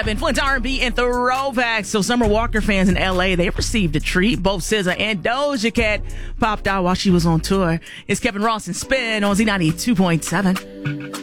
Influence R&B and throwbacks. So Summer Walker fans in LA, they received a treat. Both SZA and Doja Cat popped out while she was on tour. It's Kevin Ross and Spin on Z92.7.